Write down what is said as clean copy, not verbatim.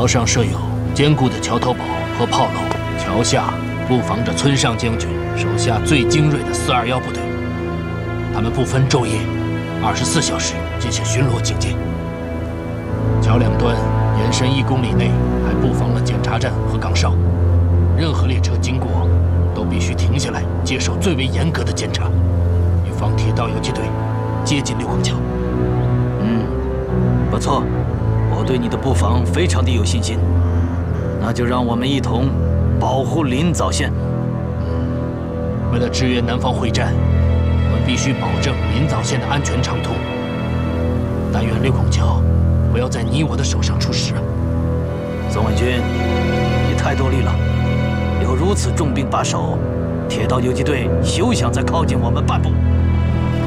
上设有坚固的桥头堡和炮楼，桥下布防着村上将军手下最精锐的421部队，他们不分昼夜，24小时进行巡逻警戒。桥两端延伸1公里内还布防了检查站和岗哨，任何列车经过都必须停下来接受最为严格的检查，以防铁道游击队接近六孔桥。 不错，我对你的布防非常的有信心。那就让我们一同保护临枣县。 为了支援南方会战，我们必须保证临枣县的安全畅通。但愿六孔桥不要在你我的手上出事啊！ 宋卫军，你太多虑了。有如此重兵把守，铁道游击队休想再靠近我们半步。